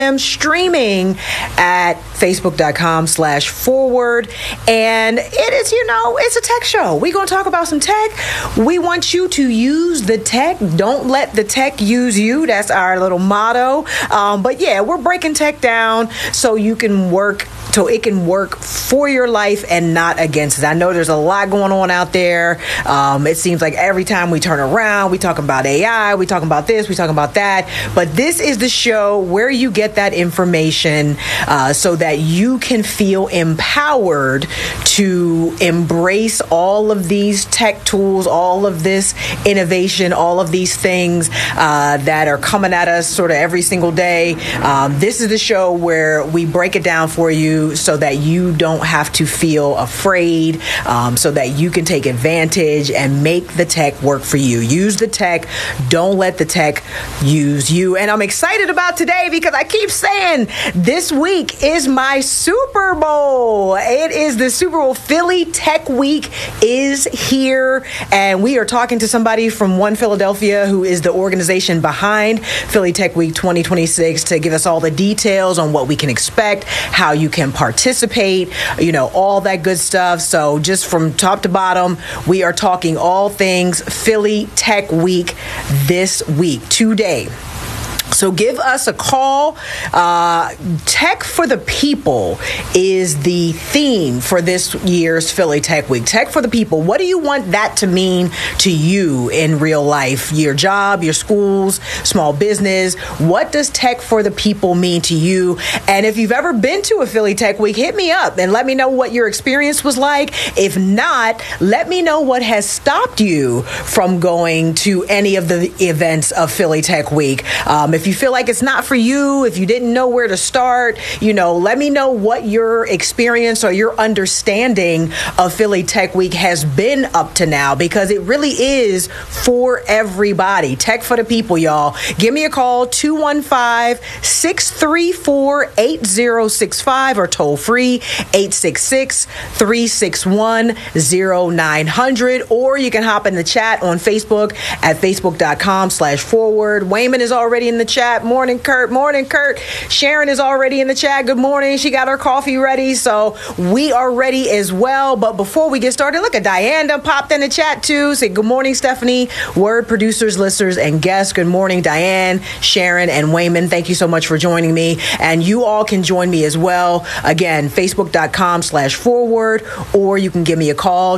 streaming at facebook.com/forward. And it is, it's a tech show. We're going to talk about some tech. We want you to use the tech. Don't let the tech use you. That's our little motto. But yeah, we're breaking tech down so it can work for your life and not against it. I know there's a lot going on out there. It seems like every time we turn around, we talk about AI, we talk about this, we talk about that. But this is the show where you get that information so that you can feel empowered to embrace all of these tech tools, all of this innovation, all of these things that are coming at us sort of every single day. This is the show where we break it down for you so that you don't have to feel afraid, so that you can take advantage and make the tech work for you. Use the tech. Don't let the tech use you. And I'm excited about today because I keep saying this week is my Super Bowl. It is the Super Bowl. Philly Tech Week is here, and we are talking to somebody from One Philadelphia, who is the organization behind Philly Tech Week 2026, to give us all the details on what we can expect, how you can participate, all that good stuff. So just from top to bottom, we are talking all things Philly Tech Week this week, today. So give us a call. Tech for the People is the theme for this year's Philly Tech Week. Tech for the People. What do you want that to mean to you in real life? Your job, your schools, small business. What does Tech for the People mean to you? And if you've ever been to a Philly Tech Week, hit me up and let me know what your experience was like. If not, let me know what has stopped you from going to any of the events of Philly Tech Week. If you feel like it's not for you, if you didn't know where to start, let me know what your experience or your understanding of Philly Tech Week has been up to now, because it really is for everybody. Tech for the People, y'all. Give me a call, 215-634-8065, or toll free 866-361-0900, or you can hop in the chat on Facebook at facebook.com/forward. Wayman is already in the chat. Morning, Kurt. Morning, Kurt. Sharon is already in the chat. Good morning. She got her coffee ready, so we are ready as well. But before we get started, look at Diane done popped in the chat too. Say good morning, Stephanie. Word producers, listeners, and guests. Good morning, Diane, Sharon, and Wayman. Thank you so much for joining me. And you all can join me as well. Again, facebook.com/forward, or you can give me a call,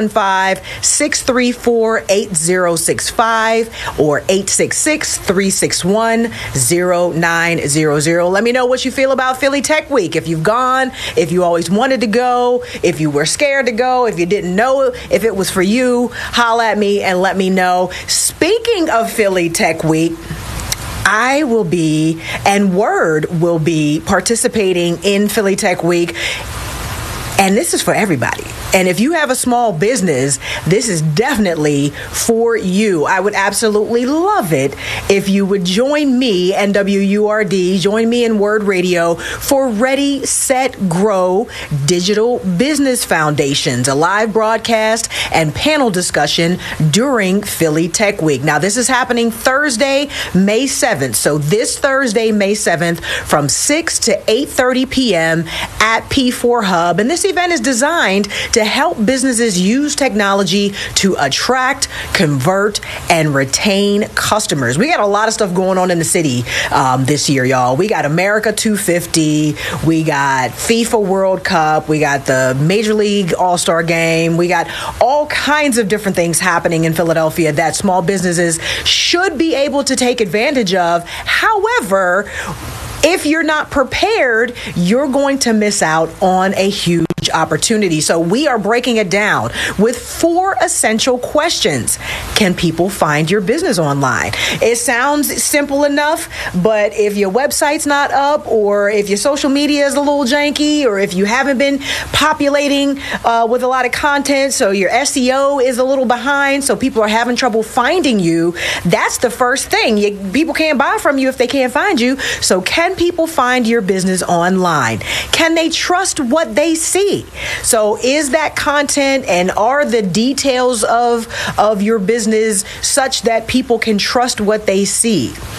215-634-8065 or 866-361-0900. Let me know what you feel about Philly Tech Week. If you've gone, if you always wanted to go, if you were scared to go, if you didn't know if it was for you, holla at me and let me know. Speaking of Philly Tech Week, I will be, and Word will be, participating in Philly Tech Week. And this is for everybody. And if you have a small business, this is definitely for you. I would absolutely love it if you would join me and WURD, join me in Word Radio for Ready, Set, Grow Digital Business Foundations, a live broadcast and panel discussion during Philly Tech Week. Now, this is happening Thursday, May 7th. So this Thursday, May 7th, from 6 to 8:30 p.m. at P4 Hub. And this event is designed to help businesses use technology to attract, convert, and retain customers. We got a lot of stuff going on in the city this year, y'all. We got America 250. We got FIFA World Cup. We got the Major League All-Star Game. We got all kinds of different things happening in Philadelphia that small businesses should be able to take advantage of. However, if you're not prepared, you're going to miss out on a huge opportunity. So we are breaking it down with 4 essential questions. Can people find your business online? It sounds simple enough, but if your website's not up, or if your social media is a little janky, or if you haven't been populating with a lot of content, so your SEO is a little behind, so people are having trouble finding you, that's the first thing. People can't buy from you if they can't find you. So can people find your business online? Can they trust what they see? So is that content, and are the details of your business such that people can trust what they see?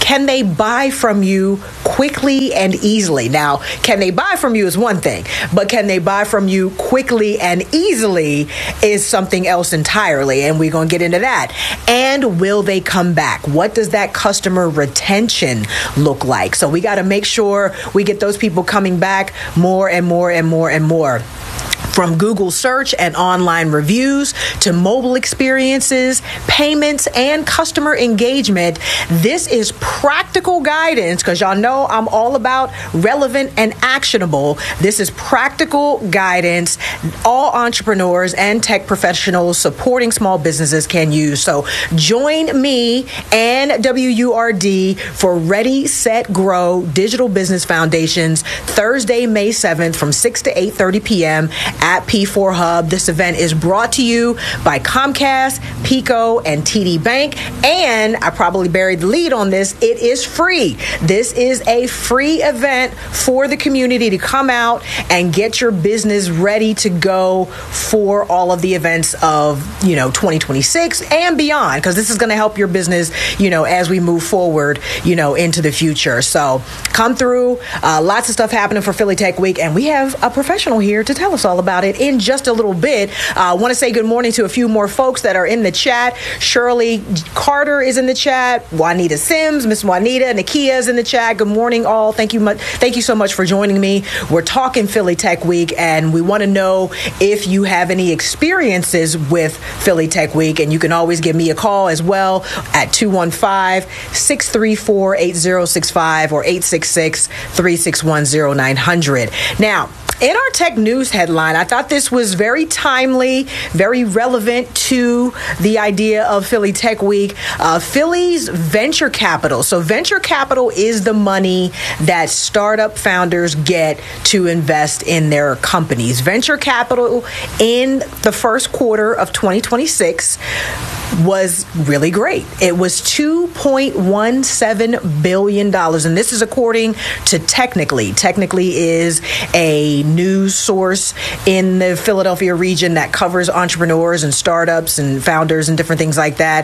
can they buy from you quickly and easily? Now, can they buy from you is one thing, but can they buy from you quickly and easily is something else entirely, and we're going to get into that. And will they come back? What does that customer retention look like? So we got to make sure we get those people coming back more and more and more and more. From Google search and online reviews to mobile experiences, payments, and customer engagement, this is practical guidance, because y'all know I'm all about relevant and actionable. This is practical guidance all entrepreneurs and tech professionals supporting small businesses can use. So join me and WURD for Ready, Set, Grow Digital Business Foundations Thursday, May 7th from 6 to 8:30 p.m. at P4 Hub. This event is brought to you by Comcast, Pico, and TD Bank. And I probably buried the lead on this. It is free. This is a free event for the community to come out and get your business ready to go for all of the events of, 2026 and beyond, because this is going to help your business, as we move forward, into the future. So come through. Lots of stuff happening for Philly Tech Week, and we have a professional here to tell us all about it in just a little bit. I want to say good morning to a few more folks that are in the chat. Shirley Carter is in the chat. Juanita Sims, Miss Juanita, Nakia is in the chat. Good morning, all. Thank you so much for joining me. We're talking Philly Tech Week, and we want to know if you have any experiences with Philly Tech Week, and you can always give me a call as well at 215-634-8065 or 866-361-0900. Now, in our tech news headline, I thought this was very timely, very relevant to the idea of Philly Tech Week. Philly's venture capital. So venture capital is the money that startup founders get to invest in their companies. Venture capital in the first quarter of 2026 was really great. It was $2.17 billion. And this is according to Technically. Technically is a news source in the Philadelphia region that covers entrepreneurs and startups and founders and different things like that.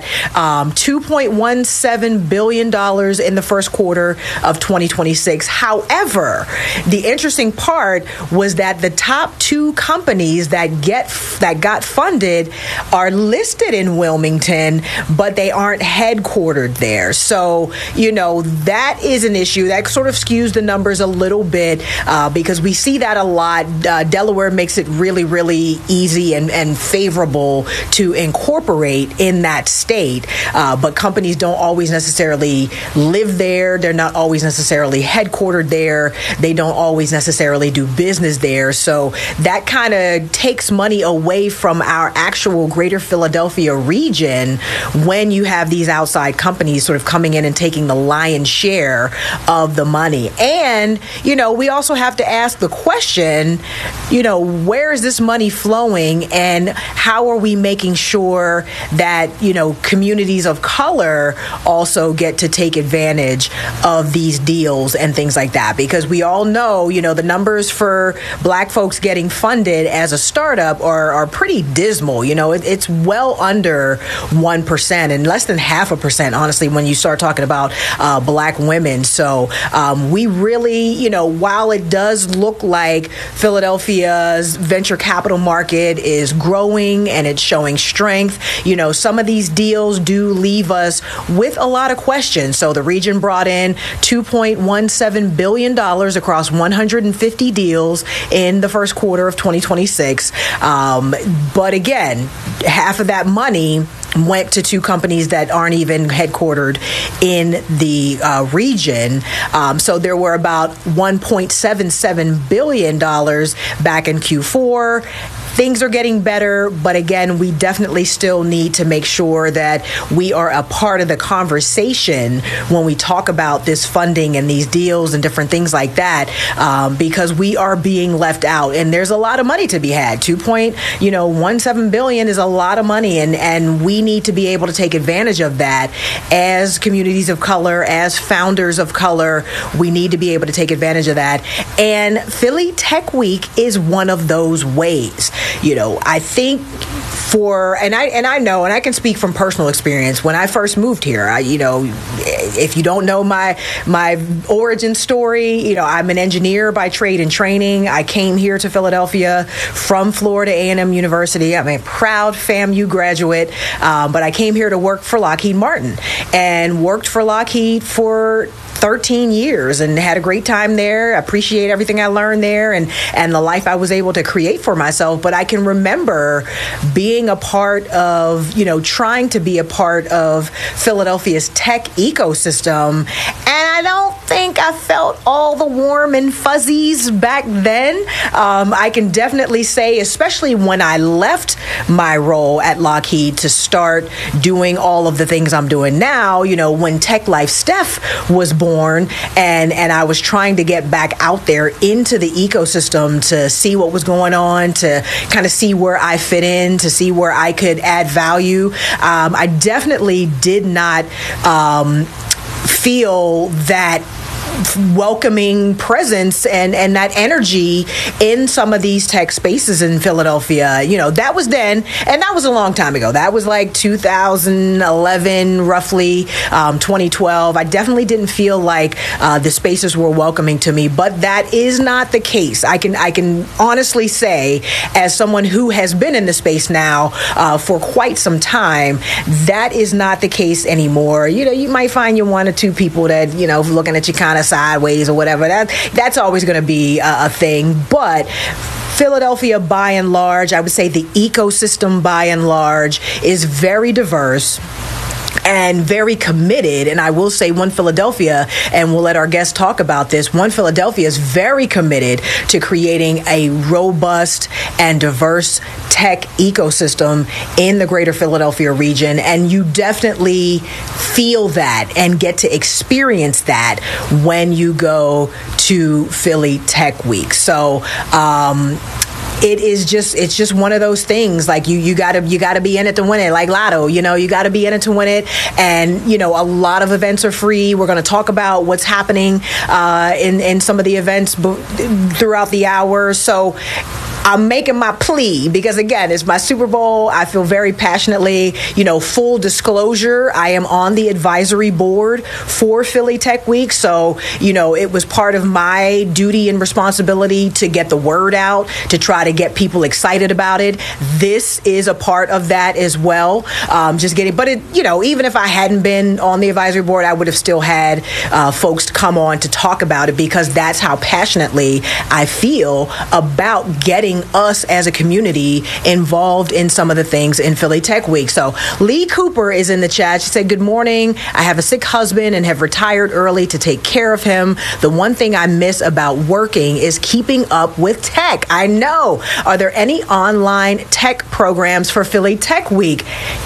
$2.17 billion in the first quarter of 2026. However, the interesting part was that the top two companies that got funded are listed in Wilmington, but they aren't headquartered there. So, that is an issue that sort of skews the numbers a little bit because we see that a lot. Delaware makes it really, really easy and favorable to incorporate in that state, but companies don't always necessarily live there. They're not always necessarily headquartered there. They don't always necessarily do business there. So that kind of takes money away from our actual greater Philadelphia region when you have these outside companies sort of coming in and taking the lion's share of the money. And, we also have to ask the question, where is this money flowing, and how are we making sure that, communities of color also get to take advantage of these deals and things like that? Because we all know, the numbers for Black folks getting funded as a startup are pretty dismal. It's well under 1% and less than 0.5%, honestly, when you start talking about Black women. So we really, while it does look like Philadelphia's venture capital market is growing and it's showing strength, some of these deals do leave us with a lot of questions. So the region brought in $2.17 billion across 150 deals in the first quarter of 2026. But again, half of that money went to two companies that aren't even headquartered in the region. So there were about $1.77 billion back in Q4. Things are getting better, but again, we definitely still need to make sure that we are a part of the conversation when we talk about this funding and these deals and different things like that, because we are being left out, and there's a lot of money to be had. $2.17 billion is a lot of money, and we need to be able to take advantage of that as communities of color, as founders of color. We need to be able to take advantage of that, and Philly Tech Week is one of those ways. I think and I know, and I can speak from personal experience. When I first moved here, if you don't know my origin story, I'm an engineer by trade and training. I came here to Philadelphia from Florida A&M University. I'm a proud FAMU graduate, but I came here to work for Lockheed Martin and worked for Lockheed for 13 years and had a great time there. I appreciate everything I learned there and the life I was able to create for myself. But I can remember being a part of, trying to be a part of Philadelphia's tech ecosystem. And I don't think I felt all the warm and fuzzies back then. I can definitely say, especially when I left my role at Lockheed to start doing all of the things I'm doing now, when Tech Life Steph was born and I was trying to get back out there into the ecosystem to see what was going on, to kind of see where I fit in, to see where I could add value. I definitely did not feel that welcoming presence and that energy in some of these tech spaces in Philadelphia. That was then, and that was a long time ago. That was like 2011, roughly 2012. I definitely didn't feel like the spaces were welcoming to me, but that is not the case. I can honestly say, as someone who has been in the space now for quite some time, that is not the case anymore. You might find your one or two people that, looking at you kind of sideways or whatever. That's always going to be a thing. But Philadelphia, by and large, I would say the ecosystem by and large is very diverse and very committed. And I will say One Philadelphia, and we'll let our guests talk about this, One Philadelphia is very committed to creating a robust and diverse tech ecosystem in the greater Philadelphia region. And you definitely feel that and get to experience that when you go to Philly Tech Week. So, it's just one of those things. Like you gotta be in it to win it, like Lotto. You gotta be in it to win it. And a lot of events are free. We're going to talk about what's happening in some of the events throughout the hour. So I'm making my plea because, again, it's my Super Bowl. I feel very passionately, full disclosure, I am on the advisory board for Philly Tech Week. So, it was part of my duty and responsibility to get the word out, to try to get people excited about it. This is a part of that as well. But even if I hadn't been on the advisory board, I would have still had folks come on to talk about it, because that's how passionately I feel about getting us as a community involved in some of the things in Philly Tech Week. So Lee Cooper is in the chat. She said, "Good morning. I have a sick husband and have retired early to take care of him. The one thing I miss about working is keeping up with tech." I know. Are there any online tech programs for Philly Tech Week?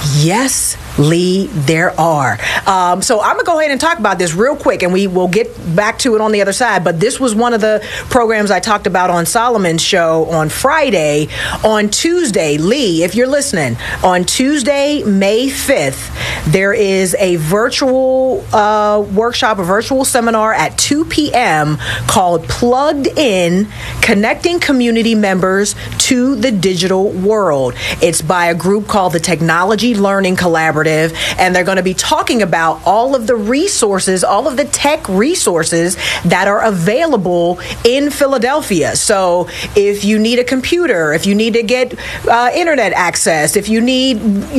Yes, Lee, there are. So I'm going to go ahead and talk about this real quick, and we will get back to it on the other side. But this was one of the programs I talked about on Solomon's show on Friday. On Tuesday, Lee, if you're listening, on Tuesday, May 5th, there is a virtual workshop, a virtual seminar at 2 p.m. called Plugged In, Connecting Community Members to the Digital World. It's by a group called the Technology Learning Collaborative, and they're going to be talking about all of the resources, all of the tech resources that are available in Philadelphia. So if you need a computer, if you need to get internet access, if you need,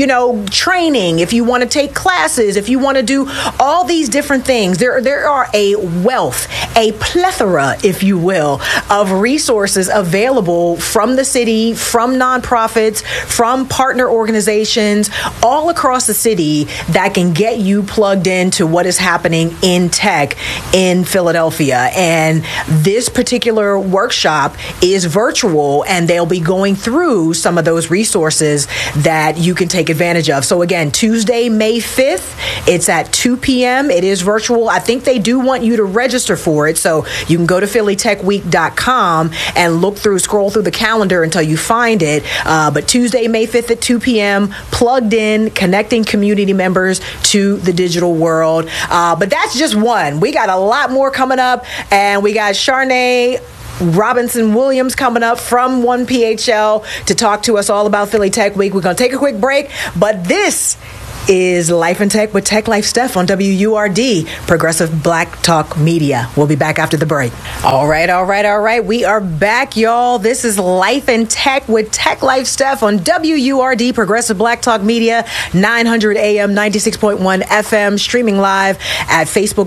training, if you want to take classes, if you want to do all these different things, there are a wealth, a plethora, if you will, of resources available from the city, from nonprofits, from partner organizations, all across the city that can get you plugged into what is happening in tech in Philadelphia. And this particular workshop is virtual, and they'll be going through some of those resources that you can take advantage of. So again, Tuesday, May 5th, it's at 2 p.m. It is virtual. I think they do want you to register for it. So you can go to phillytechweek.com and scroll through the calendar until you find it. But Tuesday, May 5th at 2 p.m., Plugged In, Connecting Community Members to the Digital World. But that's just one. We got a lot more coming up, and we got Charnay Robinson Williams coming up from 1PHL to talk to us all about Philly Tech Week. We're going to take a quick break, but this is Life in Tech with Tech Life Steph on WURD, Progressive Black Talk Media. We'll be back after the break. All right. We are back, y'all. This is Life in Tech with Tech Life Steph on WURD, Progressive Black Talk Media, 900 AM, 96.1 FM, streaming live at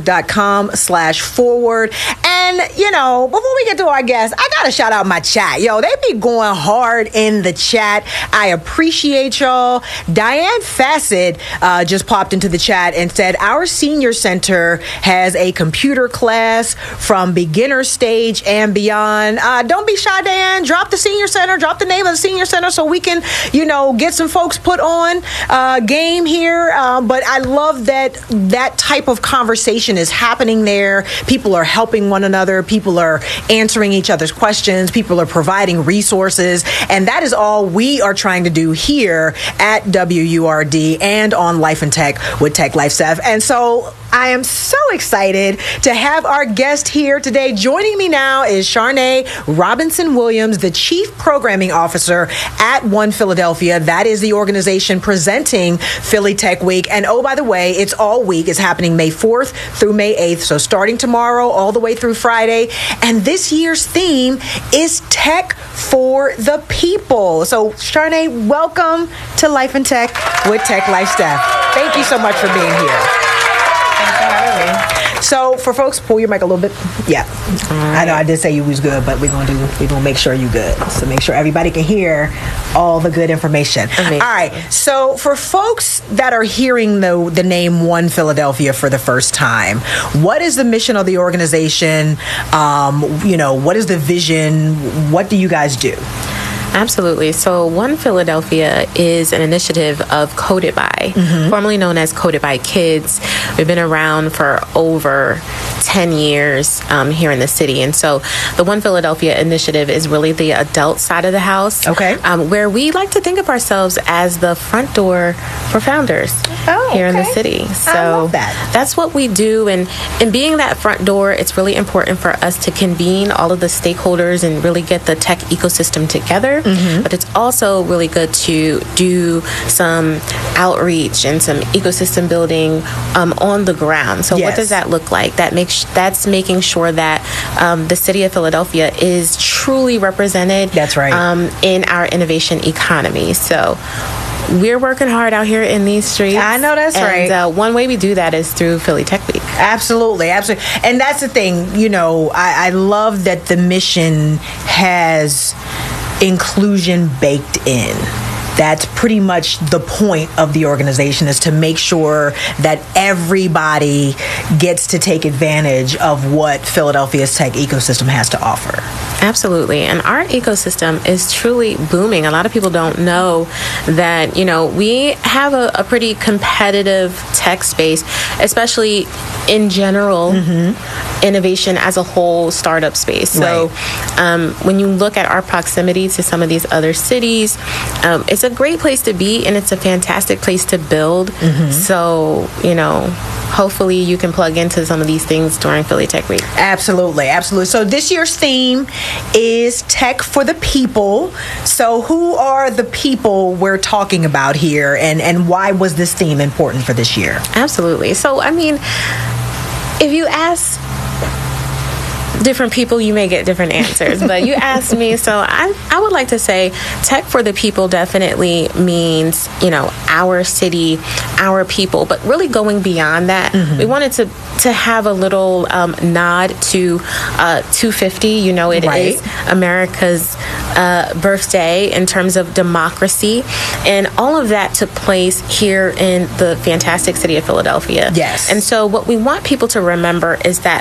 facebook.com/forward. And, before we get to our guests, I got to shout out my chat. Yo, they be going hard in the chat. I appreciate y'all. Diane Fassett just popped into the chat and said, our senior center has a computer class from beginner stage and beyond. Don't be shy, Diane. Drop the senior center, drop the name of the senior center so we can, get some folks put on game here. But I love that type of conversation is happening there. People are helping one another. People are answering each other's questions. People are providing resources. And that is all we are trying to do here at WURD and on Life in Tech with Tech Life Steph. And so I am so excited to have our guest here today. Joining me now is Sharnae Robinson Williams, the Chief Programming Officer at One Philadelphia. That is the organization presenting Philly Tech Week. And oh, by the way, it's all week. It's happening May 4th through May 8th. So starting tomorrow all the way through Friday. And this year's theme is Tech for the People. So Sharnae, welcome to Life in Tech with Tech Life Steph. Thank you so much for being here. Thanks for having me. So for folks, pull your mic a little bit. Yeah. Right. I know I did say you was good, but we're gonna make sure you good. So make sure everybody can hear all the good information. Amazing. All right. So for folks that are hearing the name One Philadelphia for the first time, what is the mission of the organization? What is the vision? What do you guys do? Absolutely. So One Philadelphia is an initiative of Coded By, formerly known as Coded By Kids. We've been around for over 10 years here in the city. And so the One Philadelphia initiative is really the adult side of the house. Okay. Where we like to think of ourselves as the front door for founders here in the city. So I love that. That's what we do. And in being that front door, it's really important for us to convene all of the stakeholders and really get the tech ecosystem together. But it's also really good to do some outreach and some ecosystem building on the ground. So what does that look like? That's making sure that the city of Philadelphia is truly represented. That's right. In our innovation economy. So we're working hard out here in these streets. I know that's right. And one way we do that is through Philly Tech Week. Absolutely. And that's the thing, I love that the mission has inclusion baked in. That's pretty much the point of the organization, is to make sure that everybody gets to take advantage of what Philadelphia's tech ecosystem has to offer. Absolutely. And our ecosystem is truly booming. A lot of people don't know that, we have a pretty competitive tech space, especially in general, innovation as a whole, startup space. Right. So when you look at our proximity to some of these other cities, it's a great place to be, and it's a fantastic place to build. So, hopefully you can plug into some of these things during Philly Tech Week. Absolutely. So this year's theme is Tech for the People. So who are the people we're talking about here, and why was this theme important for this year? Absolutely. So, if you ask different people, you may get different answers, but you asked me, so I would like to say Tech for the People definitely means, our city, our people, but really going beyond that. We wanted to have a little nod to 250. It is America's birthday in terms of democracy, and all of that took place here in the fantastic city of Philadelphia. Yes. And so what we want people to remember is that,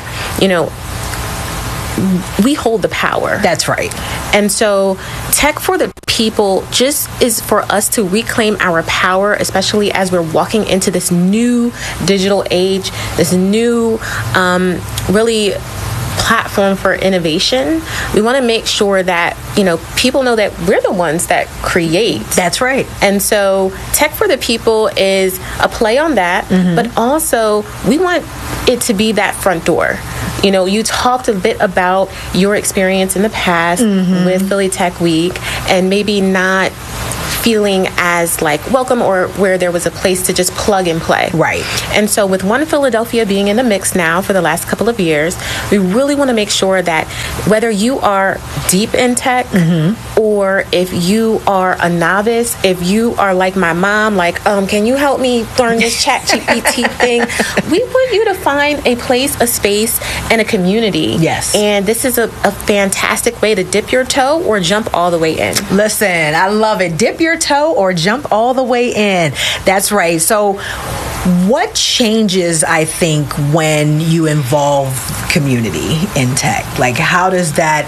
we hold the power. That's right. And so Tech for the People just is for us to reclaim our power, especially as we're walking into this new digital age, this new really platform for innovation. We want to make sure that, people know that we're the ones that create. That's right. And so Tech for the People is a play on that, but also we want it to be that front door. you talked a bit about your experience in the past with Philly Tech Week, and maybe not feeling as like welcome, or where there was a place to just plug and play. Right. And so with One Philadelphia being in the mix now for the last couple of years, we really want to make sure that whether you are deep in tech or if you are a novice, if you are like my mom, like, can you help me learn this ChatGPT thing? We want you to find a place, a space, and a community. Yes. And this is a fantastic way to dip your toe or jump all the way in. Listen, I love it. Dip your toe or jump all the way in. That's right. So what changes, I think, when you involve community in tech? Like, how does that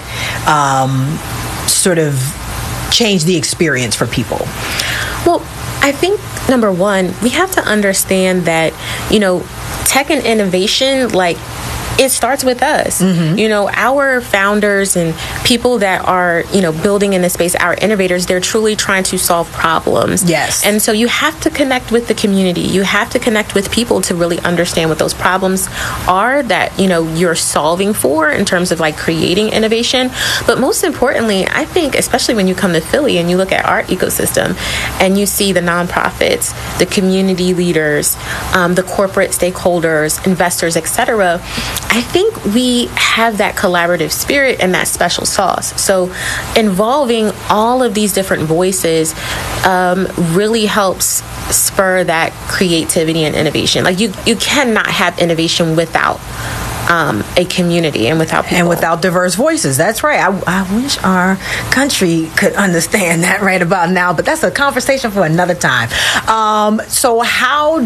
sort of change the experience for people? Well, I think, number one, we have to understand that, tech and innovation, like, it starts with us. Our founders and people that are, building in this space, our innovators, they're truly trying to solve problems. Yes. And so you have to connect with the community. You have to connect with people to really understand what those problems are that, you're solving for in terms of like creating innovation. But most importantly, I think, especially when you come to Philly and you look at our ecosystem and you see the nonprofits, the community leaders, the corporate stakeholders, investors, etc., I think we have that collaborative spirit and that special sauce. So involving all of these different voices really helps spur that creativity and innovation. Like you cannot have innovation without a community and without people. And without diverse voices. That's right. I wish our country could understand that right about now, but that's a conversation for another time. So how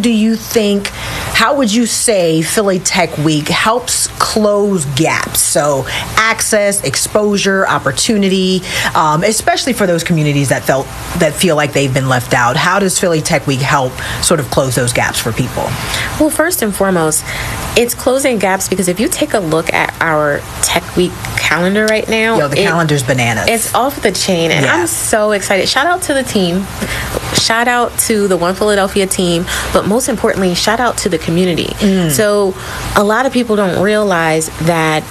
would you say Philly Tech Week helps close gaps? So access, exposure, opportunity, especially for those communities that feel like they've been left out. How does Philly Tech Week help sort of close those gaps for people? Well, first and foremost, it's closing gaps because if you take a look at our Tech Week calendar right now, the calendar's bananas. It's off the chain, and I'm so excited. Shout out to the team. Shout out to the One Philadelphia team, but most importantly, shout out to the community. So a lot of people don't realize that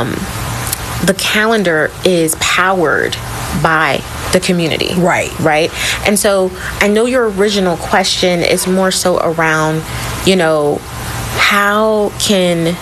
the calendar is powered by the community. Right. And so I know your original question is more so around, how can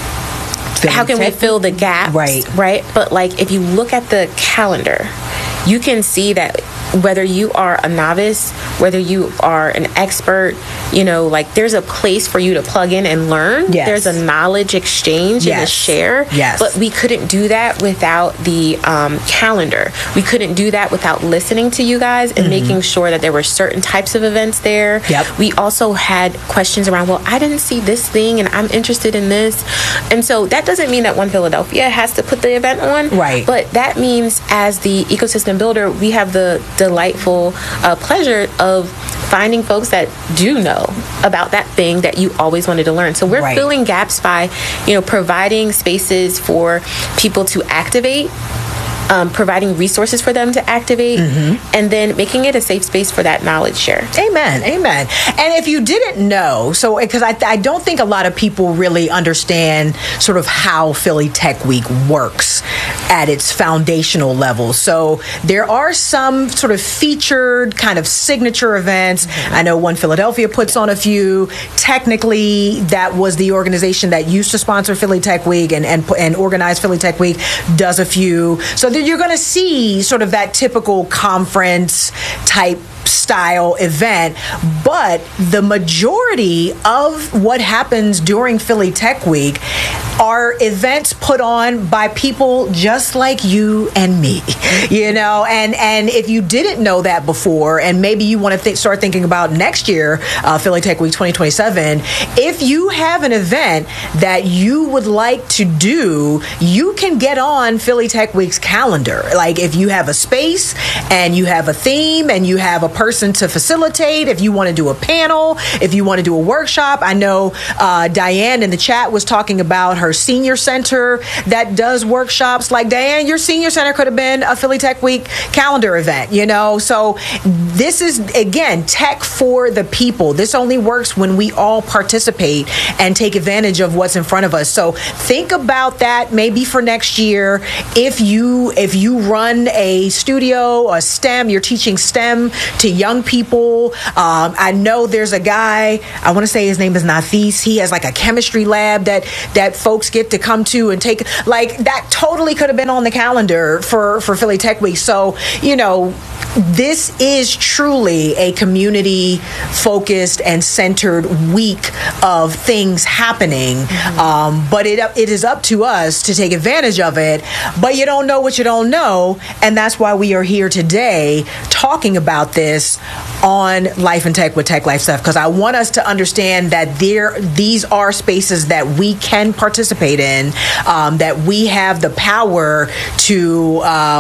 we fill the gaps? Right. But like, if you look at the calendar, you can see that whether you are a novice, whether you are an expert, like there's a place for you to plug in and learn. Yes. There's a knowledge exchange and a share. Yes. But we couldn't do that without the calendar. We couldn't do that without listening to you guys and making sure that there were certain types of events there. Yep. We also had questions around, well, I didn't see this thing and I'm interested in this. And so that doesn't mean that One Philadelphia has to put the event on. Right. But that means as the ecosystem builder, we have the delightful pleasure of finding folks that do know about that thing that you always wanted to learn. So we're filling gaps by, providing spaces for people to activate, providing resources for them to activate, and then making it a safe space for that knowledge share. Amen. And if you didn't know, so because I don't think a lot of people really understand sort of how Philly Tech Week works at its foundational level. So there are some sort of featured kind of signature events. I know One Philadelphia puts on a few. Technically, that was the organization that used to sponsor Philly Tech Week and organize Philly Tech Week, does a few. So you're going to see sort of that typical conference type style event, but the majority of what happens during Philly Tech Week are events put on by people just like you and me, and if you didn't know that before, and maybe you want to start thinking about next year, Philly Tech Week 2027, if you have an event that you would like to do, you can get on Philly Tech Week's calendar. Like if you have a space and you have a theme and you have a person to facilitate, if you want to do a panel, if you want to do a workshop. I know Diane in the chat was talking about her senior center that does workshops. Like, Diane, your senior center could have been a Philly Tech Week calendar event, you know? So this is, again, tech for the people. This only works when we all participate and take advantage of what's in front of us. So think about that maybe for next year. If you run a studio, a STEM, you're teaching STEM to young people. I know there's a guy, I want to say his name is Nafis. He has like a chemistry lab that folks get to come to and take. Like, that totally could have been on the calendar for Philly Tech Week. So, you know, this is truly a community focused and centered week of things happening. But it is up to us to take advantage of it. But you don't know what you don't know. And that's why we are here today talking about this on Life and Tech with Tech Life Stuff, because I want us to understand that these are spaces that we can participate in, that we have the power to,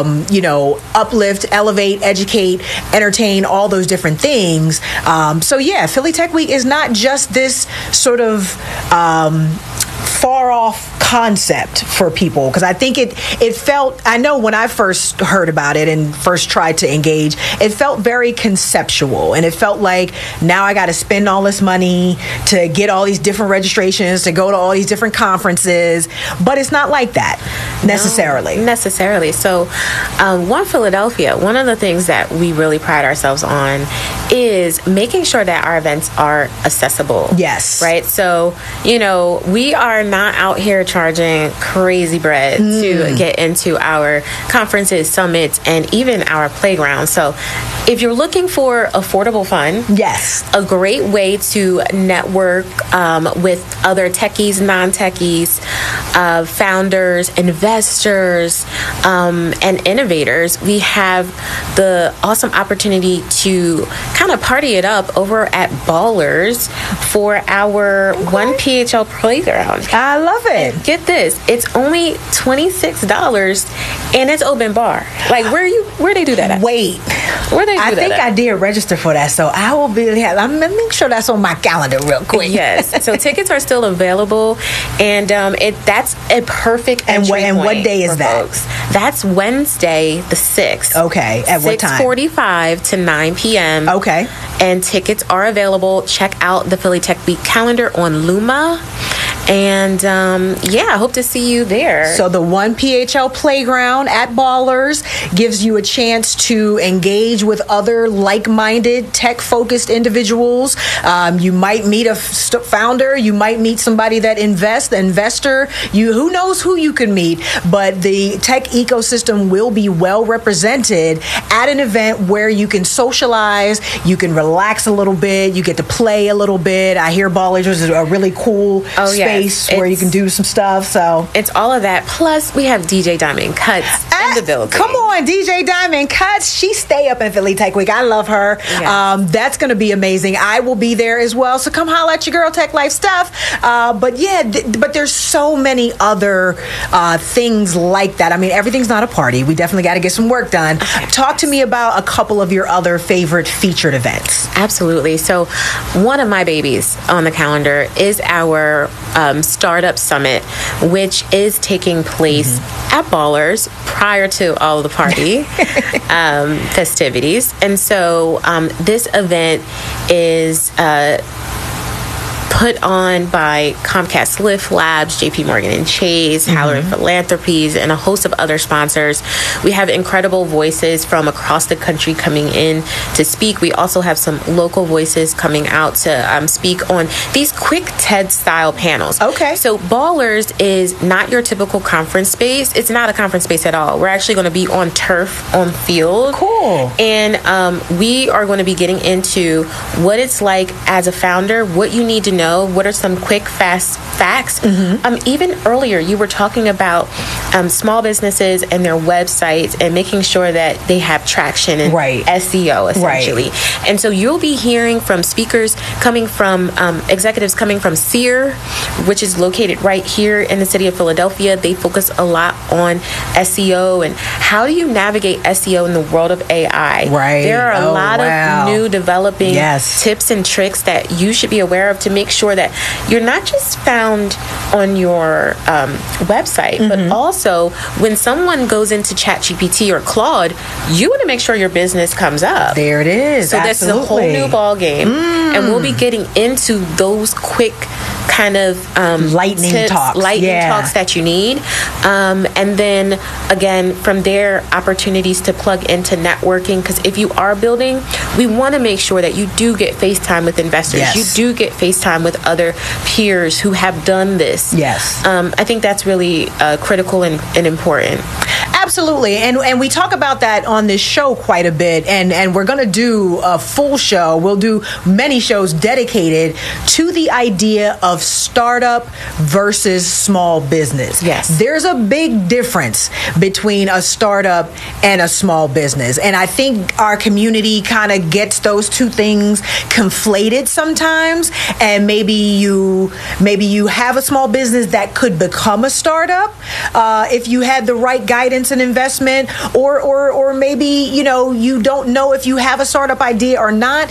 uplift, elevate, educate, entertain, all those different things. So yeah, Philly Tech Week is not just this sort of far off concept for people, because I think it felt, I know when I first heard about it and first tried to engage, it felt very conceptual, and it felt like now I got to spend all this money to get all these different registrations, to go to all these different conferences, but it's not like that necessarily. No, necessarily. So One Philadelphia, one of the things that we really pride ourselves on is making sure that our events are accessible. Yes. Right? So, we are not out here charging crazy bread to get into our conferences, summits, and even our playgrounds. So if you're looking for affordable fun, yes, a great way to network with other techies, non-techies, founders, investors, and innovators, we have the awesome opportunity to kind of party it up over at Ballers for our One PHL playground. I love it. And get this, it's only $26 and it's open bar. Like, where they do that at? Wait, where they do I that think at? I did register for that, so I will be. I'm gonna make sure that's on my calendar real quick. Yes, so tickets are still available, and that's a perfect entry and what point day is for that? folks. That's Wednesday the 6th. Okay, at what time? 6:45 to 9 p.m. Okay, and tickets are available. Check out the Philly Tech Week calendar on Luma. And I hope to see you there. So the One PHL Playground at Ballers gives you a chance to engage with other like-minded, tech-focused individuals. You might meet a founder. You might meet somebody that investor. Who knows who you can meet? But the tech ecosystem will be well represented at an event where you can socialize, you can relax a little bit, you get to play a little bit. I hear Ballers is a really cool space where you can do some stuff. So it's all of that. Plus, we have DJ Diamond Cuts in the building. Come on, DJ Diamond Cuts. She stay up in Philly Tech Week. I love her. Yes. That's going to be amazing. I will be there as well. So come holla at your girl, Tech Life Stuff. But there's so many other things like that. I mean, everything's not a party. We definitely got to get some work done. Talk to me about a couple of your other favorite featured events. Absolutely. So one of my babies on the calendar is our Startup Summit, which is taking place at Ballers prior to all of the party festivities. And so this event is put on by Comcast Lift Labs, JP Morgan and Chase, Halloran Philanthropies, and a host of other sponsors. We have incredible voices from across the country coming in to speak. We also have some local voices coming out to speak on these quick TED-style panels. Okay. So Ballers is not your typical conference space. It's not a conference space at all. We're actually going to be on turf, on field. Cool. And we are going to be getting into what it's like as a founder, what you need to know, what are some quick, fast facts. Even earlier, you were talking about small businesses and their websites and making sure that they have traction and SEO, essentially. Right. And so you'll be hearing from speakers coming from, executives coming from Sear, which is located right here in the city of Philadelphia. They focus a lot on SEO and how do you navigate SEO in the world of AI. Right. There are a lot of new developing tips and tricks that you should be aware of to make sure that you're not just found on your website, but also when someone goes into ChatGPT or Claude, you want to make sure your business comes up. There it is. So that's a whole new ball game, and we'll be getting into those quick kind of lightning talks that you need, and then again from there, opportunities to plug into networking, because if you are building, we want to make sure that you do get FaceTime with investors. You do get FaceTime with other peers who have done this. I think that's really critical and important. Absolutely. And we talk about that on this show quite a bit. And we're going to do a full show. We'll do many shows dedicated to the idea of startup versus small business. There's a big difference between a startup and a small business. And I think our community kind of gets those two things conflated sometimes. And maybe you have a small business that could become a startup if you had the right guidance and investment, or maybe you don't know if you have a startup idea or not.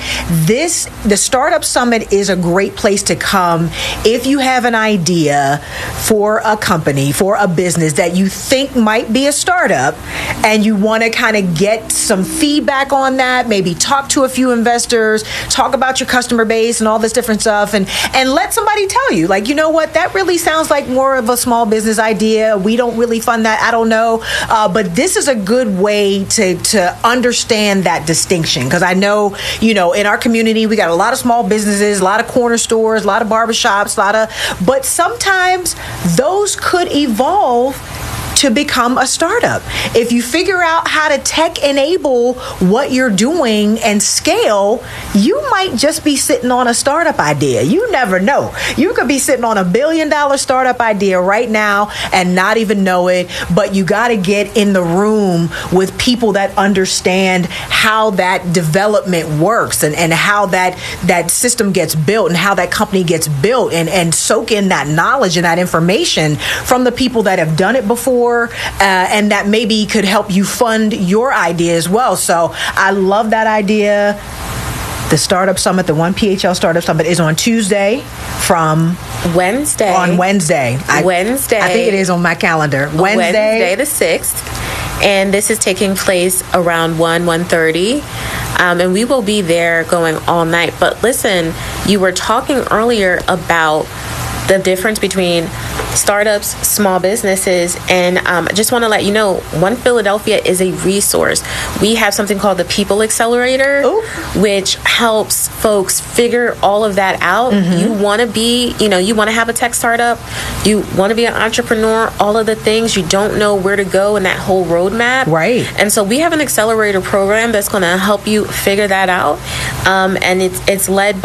The Startup Summit is a great place to come if you have an idea for a company, for a business that you think might be a startup, and you want to kind of get some feedback on that, maybe talk to a few investors, talk about your customer base and all this different stuff, and let somebody tell you, like, you know what, that really sounds like more of a small business idea. We don't really fund that. I don't know. But this is a good way to understand that distinction, because I know, in our community, we got a lot of small businesses, a lot of corner stores, a lot of barbershops, but sometimes those could evolve to become a startup. If you figure out how to tech enable what you're doing and scale, you might just be sitting on a startup idea. You never know. You could be sitting on $1 billion startup idea right now and not even know it, but you got to get in the room with people that understand how that development works and how that system gets built and how that company gets built, and soak in that knowledge and that information from the people that have done it before, and that maybe could help you fund your idea as well. So I love that idea. The Startup Summit, the 1PHL Startup Summit, is on Tuesday from Wednesday. On Wednesday. Wednesday. I think it is on my calendar. Wednesday the 6th. And this is taking place around 1:30. And we will be there going all night. But listen, you were talking earlier about the difference between startups, small businesses, and I just want to let you know, One Philadelphia is a resource. We have something called the People Accelerator, which helps folks figure all of that out. You want to be, you want to have a tech startup, you want to be an entrepreneur, all of the things, you don't know where to go in that whole roadmap. Right. And so we have an accelerator program that's going to help you figure that out. And it's led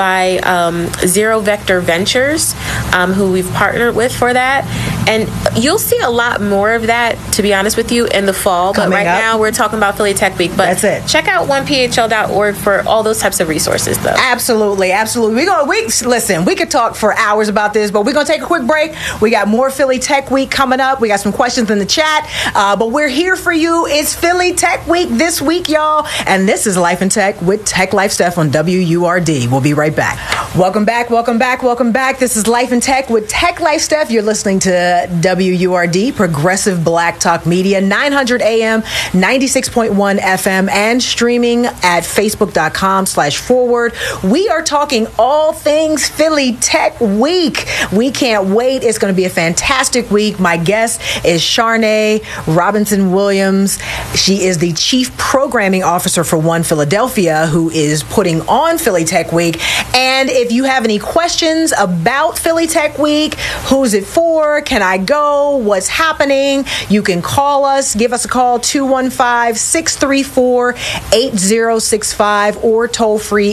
by Zero Vector Ventures, who we've partnered with for that. And you'll see a lot more of that, to be honest with you, in the fall. But right now, we're talking about Philly Tech Week. But that's it. Check out 1phl.org for all those types of resources, though. Absolutely. Listen, we could talk for hours about this, but we're going to take a quick break. We got more Philly Tech Week coming up. We got some questions in the chat. But we're here for you. It's Philly Tech Week this week, y'all. And this is Life in Tech with Tech Life Steph on WURD. We'll be right back. Welcome back. This is Life in Tech with Tech Life Steph. You're listening to WURD, Progressive Black Talk Media, 900 AM, 96.1 FM, and streaming at facebook.com/forward. We are talking all things Philly Tech Week. We can't wait. It's going to be a fantastic week. My guest is Sharnae Robinson Williams. She is the Chief Programming Officer for One Philadelphia, who is putting on Philly Tech Week. And if you have any questions about Philly Tech Week, who's it for? Can I go? What's happening? You can call us. Give us a call, 215-634-8065, or toll free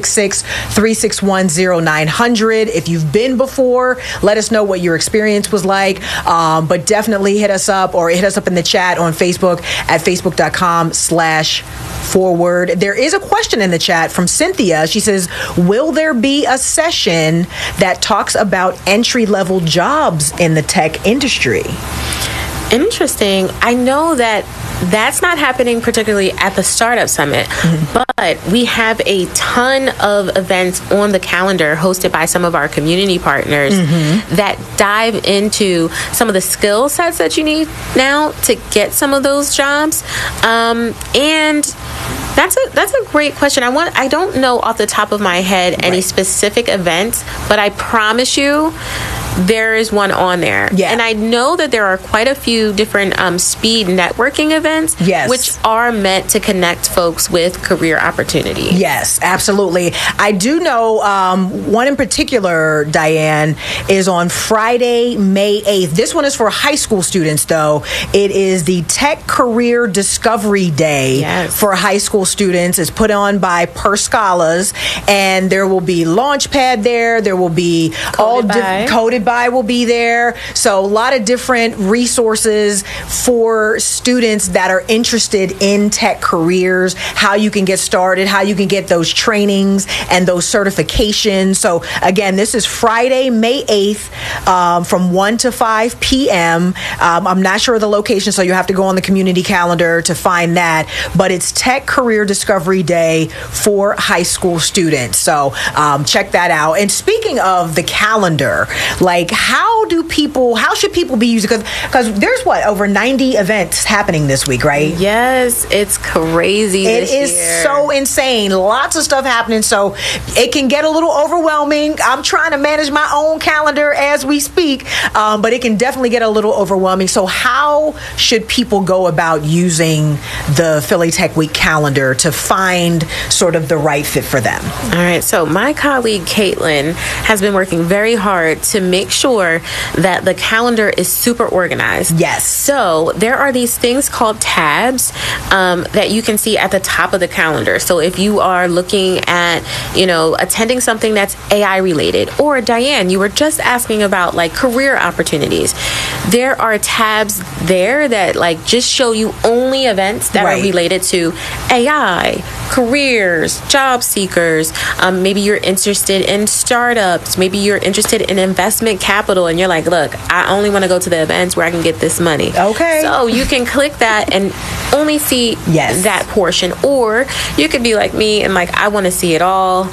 866-361-0900. If you've been before, let us know what your experience was like. But definitely hit us up, or hit us up in the chat on Facebook at facebook.com/forward. There is a question in the chat from Cynthia. She says, will there be a session that talks about entry-level jobs in the tech industry? Interesting. I know that that's not happening particularly at the Startup Summit, but we have a ton of events on the calendar hosted by some of our community partners that dive into some of the skill sets that you need now to get some of those jobs. And that's a great question. I don't know off the top of my head any specific events, but I promise you there is one on there. Yeah. And I know that there are quite a few different speed networking events, which are meant to connect folks with career opportunity. Yes, absolutely. I do know one in particular, Diane, is on Friday, May 8th. This one is for high school students, though. It is the Tech Career Discovery Day for high school students. It's put on by Per Scholars, and there will be Launchpad there. There will be Coded By will be there. So a lot of different resources for students that are interested in tech careers, how you can get started, how you can get those trainings and those certifications. So again, this is Friday, May 8th from 1 to 5 p.m. I'm not sure of the location, so you have to go on the community calendar to find that. But it's Tech Career Discovery Day for high school students. So check that out. And speaking of the calendar, like how should people be using, because there's over 90 events happening this week, right? Yes, it's crazy. It is so insane. Lots of stuff happening, so it can get a little overwhelming. I'm trying to manage my own calendar as we speak, but it can definitely get a little overwhelming. So how should people go about using the Philly Tech Week calendar to find sort of the right fit for them? All right, so my colleague Caitlin has been working very hard to make sure that the calendar is super organized. Yes. So there are these things called tabs that you can see at the top of the calendar. So if you are looking at, attending something that's AI related, or Diane, you were just asking about like career opportunities, there are tabs there that like just show you only events that are related to AI, careers, job seekers. Maybe you're interested in startups. Maybe you're interested in investment capital, and you're like, look, I only want to go to the events where I can get this money. Okay. So you can click that and only see that portion. Or you could be like me and like, I want to see it all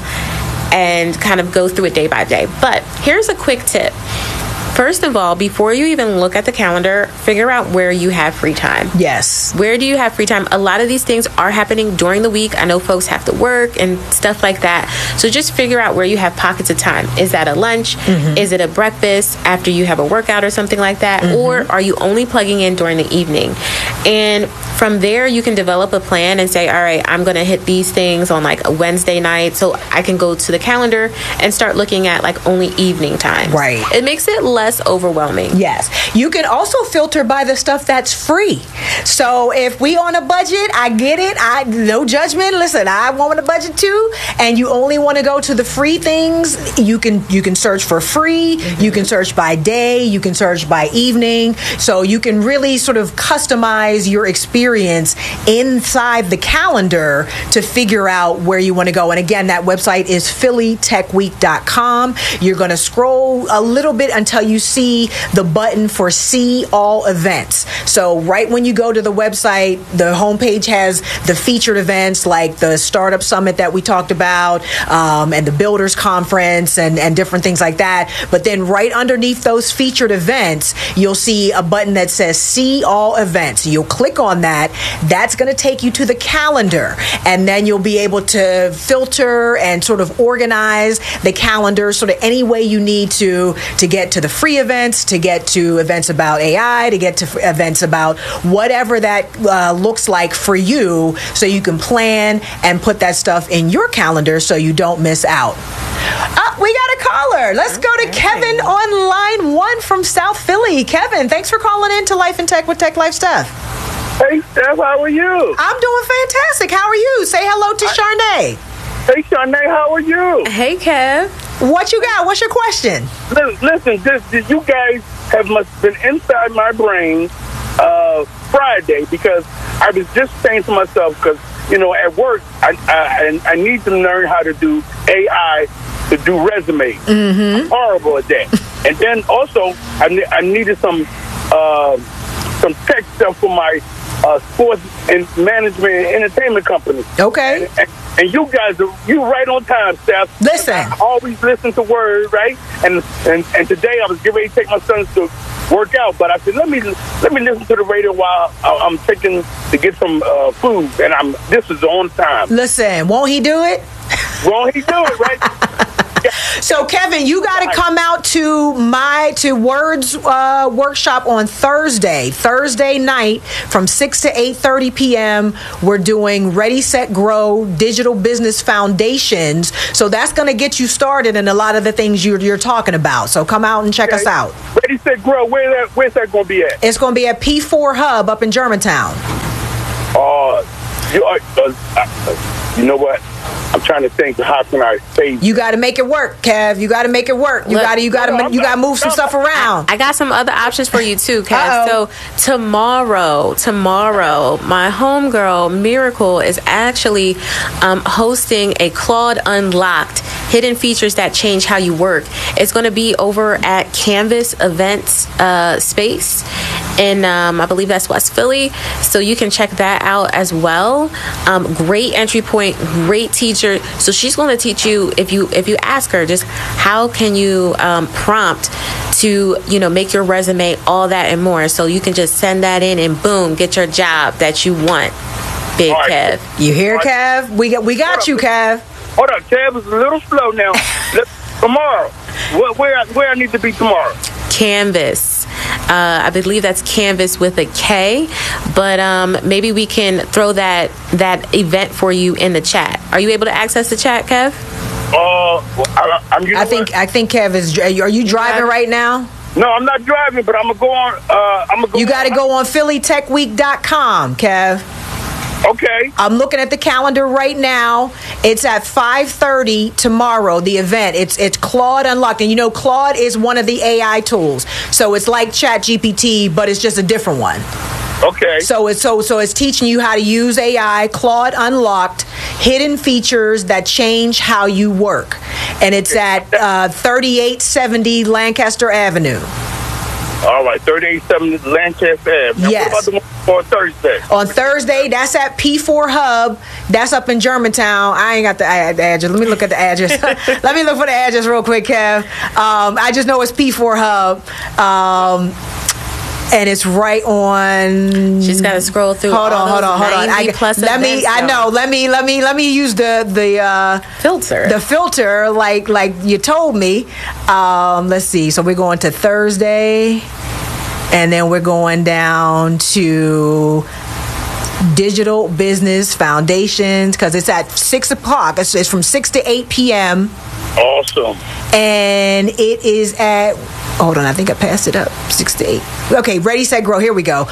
and kind of go through it day by day. But here's a quick tip. First of all, before you even look at the calendar, figure out where you have free time. Yes. Where do you have free time? A lot of these things are happening during the week. I know folks have to work and stuff like that. So just figure out where you have pockets of time. Is that a lunch? Is it a breakfast after you have a workout or something like that? Or are you only plugging in during the evening? And from there, you can develop a plan and say, all right, I'm going to hit these things on like a Wednesday night. So I can go to the calendar and start looking at like only evening time. Right. It makes it less overwhelming. Yes. You can also filter by the stuff that's free. So if we on a budget, I get it. No judgment. Listen, I want a budget too. And you only want to go to the free things. You can search for free. You can search by day. You can search by evening. So you can really sort of customize your experience inside the calendar to figure out where you want to go. And again, that website is phillytechweek.com. You're going to scroll a little bit until you see the button for see all events. So right when you go to the website, the homepage has the featured events like the Startup Summit that we talked about, and the Builders Conference and different things like that. But then right underneath those featured events, you'll see a button that says see all events. You'll click on that. That's going to take you to the calendar, and then you'll be able to filter and sort of organize the calendar sort of any way you need to get to the free events, to get to events about AI, to get to events about whatever that looks like for you, so you can plan and put that stuff in your calendar so you don't miss out. We got a caller. Let's go to Kevin on line 1 from South Philly. Kevin, thanks for calling in to Life in Tech with Tech Life Steph. Hey, Steph, how are you? I'm doing fantastic. How are you? Say hello to Sharnae. Hey, Sharnae, how are you? Hey, Kev. What you got? What's your question? Listen, you guys have must been inside my brain Friday, because I was just saying to myself, because, at work, I need to learn how to do AI to do resumes. I'm horrible at that. And then also, I needed some some tech stuff for my sports and management and entertainment company. Okay. And you guys you right on time, Steph. Listen. I always listen to Word, right? And today I was getting ready to take my sons to work out, but I said let me listen to the radio while I'm taking to get some food, and this is on time. Listen, won't he do it? Won't he do it, right? So Kevin, you got to come out to Word's workshop on Thursday night from 6 to 8:30 p.m. We're doing Ready, Set, Grow digital business foundations. So that's going to get you started in a lot of the things you're talking about. So come out and check us out. Ready, Set, Grow. Where's that going to be at? It's going to be at P4 Hub up in Germantown. You know what? I'm trying to think. How can I say? You got to make it work, Kev. You got to make it work. You got to move some stuff around. I got some other options for you too, Kev. Uh-oh. So tomorrow, my homegirl Miracle is actually hosting a Claude Unlocked hidden features that change how you work. It's going to be over at Canvas Events Space, and I believe that's West Philly. So you can check that out as well. Great entry point, great teacher. So she's going to teach you, if you ask her, just how can you prompt to make your resume, all that and more. So you can just send that in and boom, get your job that you want. Big right. Kev. You hear, Kev? We got you, Kev. Hold up, Kev is a little slow now. Tomorrow, where I need to be tomorrow? Canvas. I believe that's Canvas with a K, but maybe we can throw that event for you in the chat. Are you able to access the chat, Kev? I think Kev is. Are you driving right now? No, I'm not driving, but I'm gonna go on. You got to go on PhillyTechWeek.com, Kev. Okay. I'm looking at the calendar right now. It's at 5:30 tomorrow, the event. It's Claude Unlocked. And Claude is one of the AI tools. So it's like ChatGPT, but it's just a different one. Okay. So it's teaching you how to use AI, Claude Unlocked, hidden features that change how you work. And it's at 3870 Lancaster Avenue. All right, 3870 Lancaster Ave. Now, yes. What about the one for Thursday? On Thursday, that's at P4 Hub. That's up in Germantown. I ain't got the address. Let me look at the address. Let me look for the address real quick, Kev. I just know it's P4 Hub. And it's right on. She's got to scroll through. Hold on. Let me use the filter. The filter, like you told me. Let's see. So we're going to Thursday, and then we're going down to Digital Business Foundations because it's at 6 o'clock. It's from 6 to 8 p.m. Awesome. And it is at. Hold on, I think I passed it up. 6 to 8. Okay, Ready, Set, Grow. Here we go.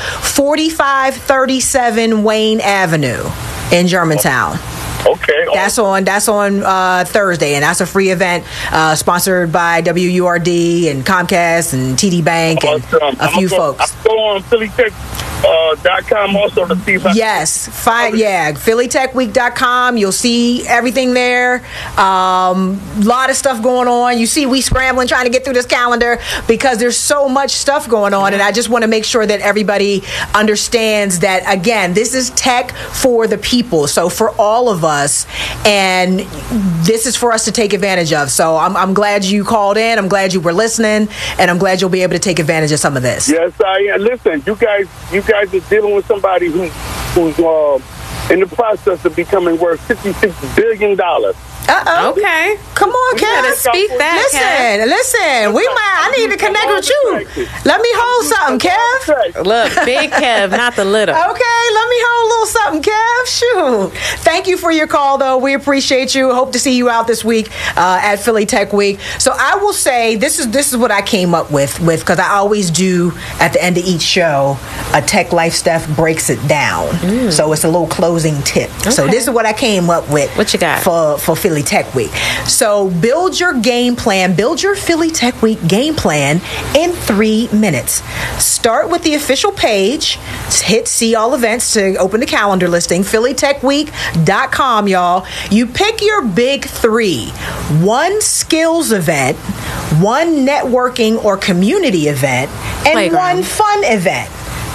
4537 Wayne Avenue in Germantown. Okay. That's on Thursday, and that's a free event sponsored by WURD and Comcast and TD Bank and a few folks. I'll go on PhillyTech.com also to see if I PhillyTechWeek.com. You'll see everything there. Lot of stuff going on. You see, we scrambling trying to get through this calendar because there's so much stuff going on, and I just want to make sure that everybody understands that, again, this is tech for the people, so for all of us, and this is for us to take advantage of. So I'm glad you called in. I'm glad you were listening, and I'm glad you'll be able to take advantage of some of this. Yes, I am. Listen, you guys are dealing with somebody who's in the process of becoming worth $56 billion. Uh-oh. Okay. Come on, Kev. You gotta speak that, Listen. I need to connect with you. Let me hold something, Kev. Look, big Kev, not the little. Okay, let me hold a little something, Kev. Shoot. Thank you for your call, though. We appreciate you. Hope to see you out this week at Philly Tech Week. So I will say this is what I came up with because I always do at the end of each show a Tech Life Steph breaks it down. So it's a little closing tip. Okay. So this is what I came up with. What you got for Philly Tech Week? So build your game plan, build your Philly Tech Week game plan in 3 minutes. Start with the official page, hit see all events to open the calendar listing, phillytechweek.com, y'all. You pick your big 3, 1 skills event, 1 networking or community event, and Playground. 1 fun event.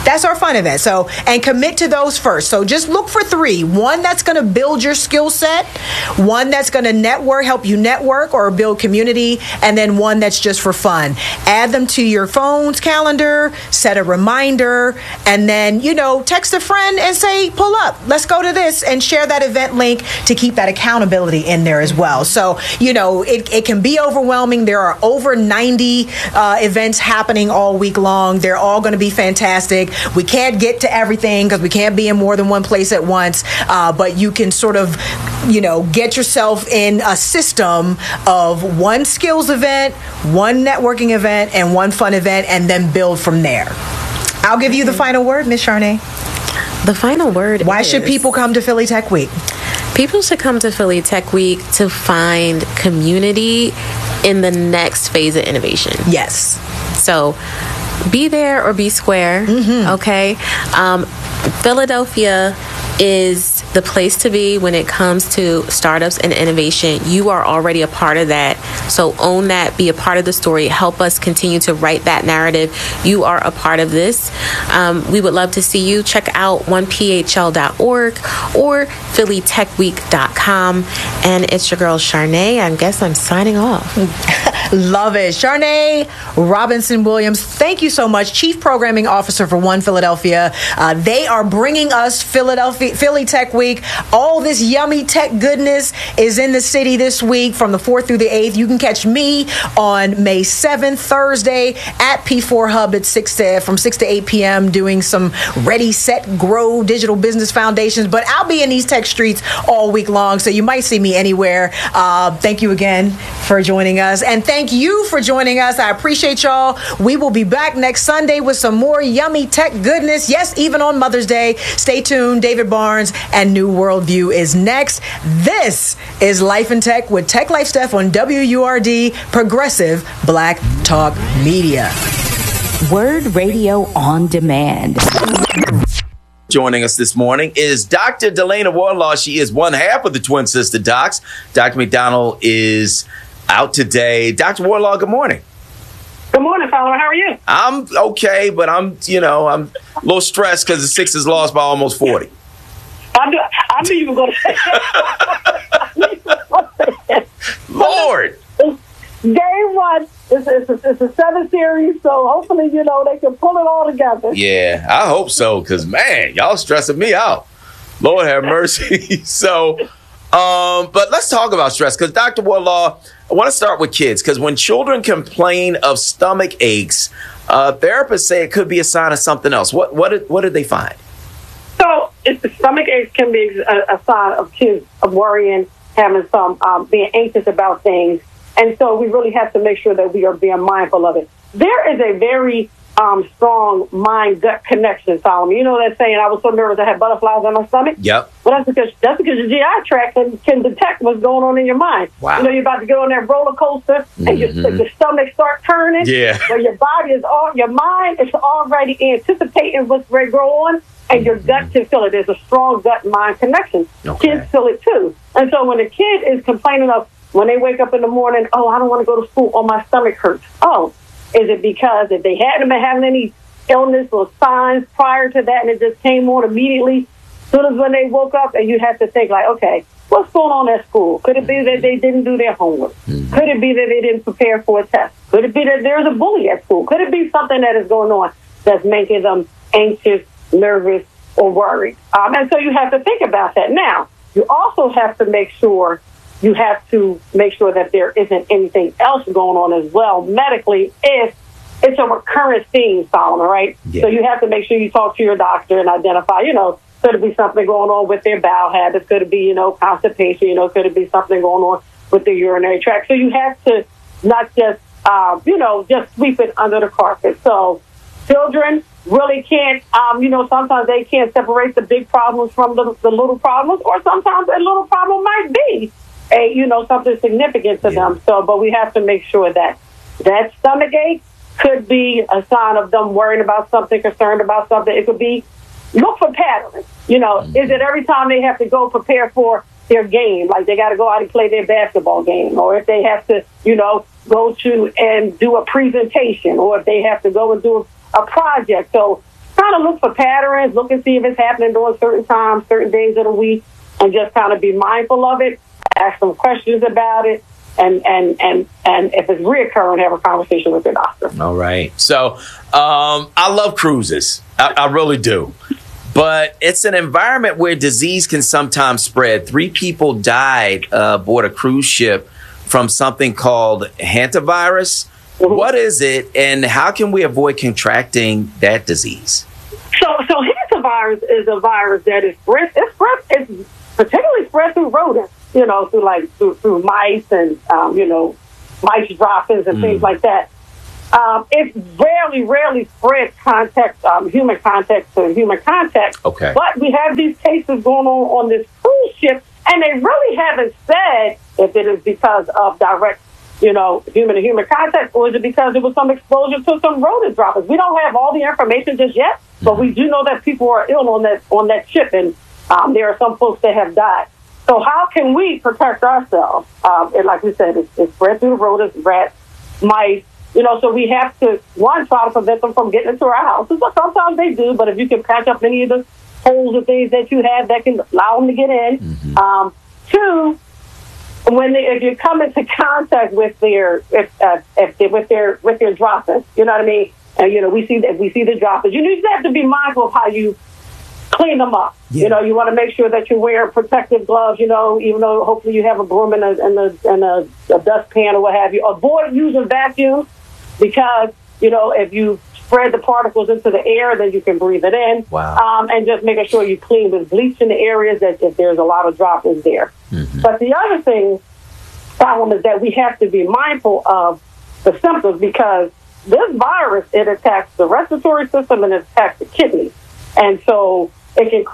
That's our fun event. So, and commit to those first. So just look for 3. One that's going to build your skill set, one that's going to help you network or build community, and then one that's just for fun. Add them to your phone's calendar, set a reminder, and then, text a friend and say, pull up, let's go to this, and share that event link to keep that accountability in there as well. So, it can be overwhelming. There are over 90 events happening all week long. They're all going to be fantastic. We can't get to everything because we can't be in more than one place at once, but you can sort of, get yourself in a system of one skills event, one networking event, and one fun event, and then build from there. I'll give you the final word, Ms. Charnay. The final word Why should people come to Philly Tech Week? People should come to Philly Tech Week to find community in the next phase of innovation. Yes. So be there or be square, okay? Philadelphia is the place to be when it comes to startups and innovation. You are already a part of that. So own that, be a part of the story, help us continue to write that narrative. You are a part of this. We would love to see you. Check out 1phl.org or phillytechweek.com. And it's your girl, Charnay. I guess I'm signing off. Love it. Charnay Robinson-Williams, thank you so much. Chief Programming Officer for One Philadelphia. They are bringing us Philly Tech Week. All this yummy tech goodness is in the city this week from the 4th through the 8th. You can catch me on May 7th, Thursday, at P4 Hub at from 6 to 8 p.m. doing some Ready, Set, Grow digital business foundations. But I'll be in these tech streets all week long, so you might see me anywhere. Thank you again for joining us. And thank you for joining us. I appreciate y'all. We will be back next Sunday with some more yummy tech goodness. Yes, even on Mother's Day. Stay tuned. David Barnes and New Worldview is next. This is Life in Tech with Tech Life Steph on WURD, Progressive Black Talk Media. Word Radio on Demand. Joining us this morning is Dr. Delana Wardlaw. She is one half of the Twin Sister Docs. Dr. McDonald is out today. Dr. Wardlaw, good morning. Good morning, Fowler. How are you? I'm okay, but I'm a little stressed because the Sixers lost by almost 40. I knew you were going to say that. Lord. Game 1. It's a 7 series, so hopefully, they can pull it all together. Yeah, I hope so, because, man, y'all stressing me out. Lord have mercy. But let's talk about stress, because Dr. Wardlaw, I want to start with kids, because when children complain of stomach aches, therapists say it could be a sign of something else. What did they find? So stomach aches can be a sign of kids of worrying, having some being anxious about things. And so we really have to make sure that we are being mindful of it. There is a very strong mind-gut connection, Solomon. You know that saying, I was so nervous I had butterflies in my stomach? Yep. Well, that's because your GI tract can detect what's going on in your mind. Wow. You're about to go on that roller coaster and your stomach start turning. Yeah. Where your mind is already anticipating what's ready to go on, and your gut can feel it. There's a strong gut-mind connection. Okay. Kids feel it too. And so when a kid is complaining of, when they wake up in the morning, I don't want to go to school, or my stomach hurts. Is it because if they hadn't been having any illness or signs prior to that and it just came on immediately, as soon as when they woke up, and you have to think like, okay, what's going on at school? Could it be that they didn't do their homework? Mm-hmm. Could it be that they didn't prepare for a test? Could it be that there's a bully at school? Could it be something that is going on that's making them anxious, nervous, or worried? And so you have to think about that. Now, you also have to make sure that there isn't anything else going on as well medically if it's a recurrent theme, Solomon, right? Yeah. So you have to make sure you talk to your doctor and identify, could it be something going on with their bowel habits? Could it be, constipation? Could it be something going on with the urinary tract? So you have to not just, just sweep it under the carpet. So children really can't, sometimes they can't separate the big problems from the little problems, or sometimes a little problem might be something significant to them. So, but we have to make sure that stomach ache could be a sign of them worrying about something, concerned about something. It could be, look for patterns. Is it every time they have to go prepare for their game, like they got to go out and play their basketball game, or if they have to, go to and do a presentation, or if they have to go and do a project. So kind of look for patterns, look and see if it's happening during certain times, certain days of the week, and just kind of be mindful of it, ask some questions about it, and if it's reoccurring, have a conversation with your doctor. All right. So I love cruises. I really do. But it's an environment where disease can sometimes spread. 3 people died aboard a cruise ship from something called hantavirus. Mm-hmm. What is it, and how can we avoid contracting that disease? So hantavirus is a virus that is spread. It's particularly spread through rodents. Through mice and mice droppings and things like that. It rarely spreads human contact to human contact. Okay. But we have these cases going on this cruise ship, and they really haven't said if it is because of direct, human to human contact, or is it because it was some exposure to some rodent droppings. We don't have all the information just yet, but we do know that people are ill on that ship, and there are some folks that have died. So how can we protect ourselves? And like we said, it's spread through the rodents, rats, mice. So we have to, one, try to prevent them from getting into our houses. But sometimes they do. But if you can patch up any of the holes or things that you have that can allow them to get in. Mm-hmm. 2, if you come into contact with their droppings, you know what I mean? And we see the droppings. You just have to be mindful of how you clean them up. Yeah. You want to make sure that you wear protective gloves, even though hopefully you have a broom and a dustpan or what have you. Avoid using vacuums because, if you spread the particles into the air, then you can breathe it in. Wow. And just making sure you clean with bleach in the areas that if there's a lot of droplets there. Mm-hmm. But the other thing, Solomon, is that we have to be mindful of the symptoms because this virus, it attacks the respiratory system and it attacks the kidneys. And so it can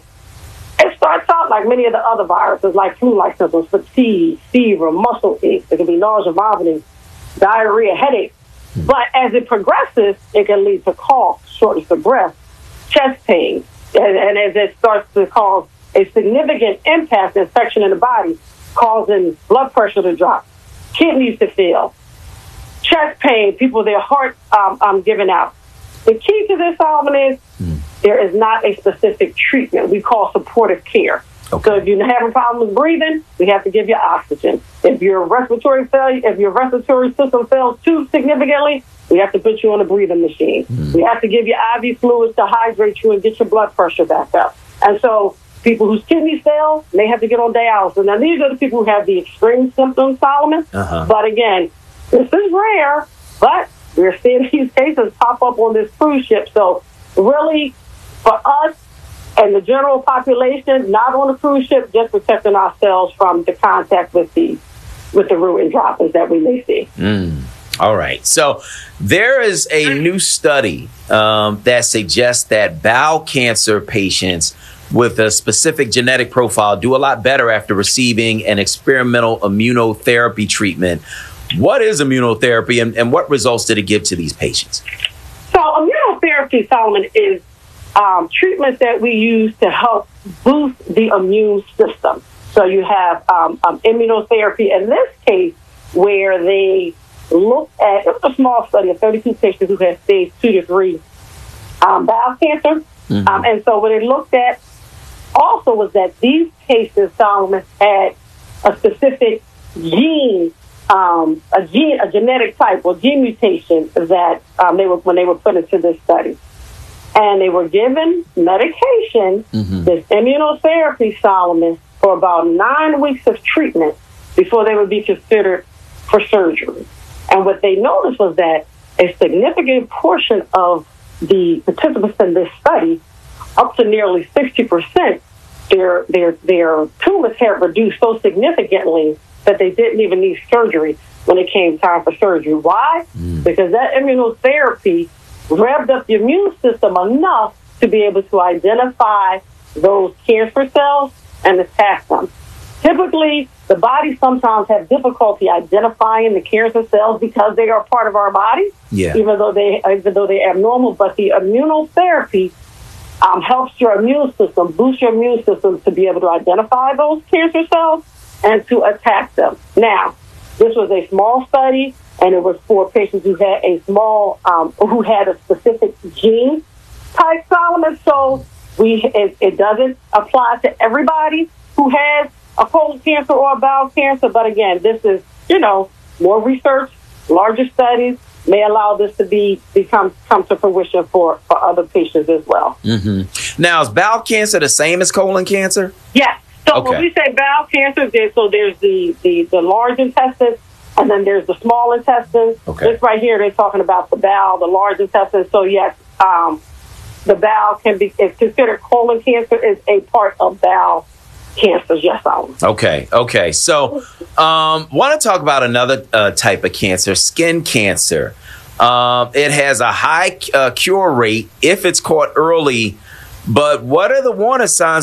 it starts out like many of the other viruses, like flu-like symptoms, fatigue, fever, muscle aches. It can be nausea, vomiting, diarrhea, headache. But as it progresses, it can lead to cough, shortness of breath, chest pain. And as it starts to cause a significant impact, infection in the body, causing blood pressure to drop, kidneys to fail, chest pain, their heart giving out. The key to this, Solomon, is there is not a specific treatment. We call supportive care. Okay. So if you're having problems breathing, we have to give you oxygen. If your respiratory system fails too significantly, we have to put you on a breathing machine. We have to give you IV fluids to hydrate you and get your blood pressure back up. And so people whose kidneys fail, they have to get on dialysis. Now, these are the people who have the extreme symptoms, Solomon. Uh-huh. But again, this is rare, but we're seeing these cases pop up on this cruise ship. So really, for us and the general population, not on the cruise ship, just protecting ourselves from the contact with the rodent droppings that we may see. All right. So there is a new study that suggests that bowel cancer patients with a specific genetic profile do a lot better after receiving an experimental immunotherapy treatment. What is immunotherapy and what results did it give to these patients? So immunotherapy, Solomon, is treatments that we use to help boost the immune system. So you have immunotherapy in this case where they looked at, it was a small study of 32 patients who had stage 2 to 3 bowel cancer. Mm-hmm. And so what they looked at also was that these patients, Solomon, had a specific gene, a genetic type or gene mutation that when they were put into this study. And they were given medication, this immunotherapy, Solomon, for about 9 weeks of treatment before they would be considered for surgery. And what they noticed was that a significant portion of the participants in this study, up to nearly 60%, their tumors had reduced so significantly that they didn't even need surgery when it came time for surgery. Why? Because that immunotherapy revved up the immune system enough to be able to identify those cancer cells and attack them. Typically, the body sometimes has difficulty identifying the cancer cells because they are part of our body, even though they're abnormal. But the immunotherapy helps your immune system, boost your immune system to be able to identify those cancer cells and to attack them. Now, this was a small study, and it was for patients who had who had a specific gene type, Solomon. So it doesn't apply to everybody who has a colon cancer or a bowel cancer. But again, this is, more research, larger studies may allow this to come to fruition for other patients as well. Mm-hmm. Now, is bowel cancer the same as colon cancer? Yes. So when we say bowel cancer, there's the large intestine, and then there's the small intestine. Okay. This right here, they're talking about the bowel, the large intestine. So yes, the bowel is considered colon cancer is a part of bowel cancer. Yes, Okay. So, want to talk about another type of cancer, skin cancer. It has a high cure rate if it's caught early. But what are the warning signs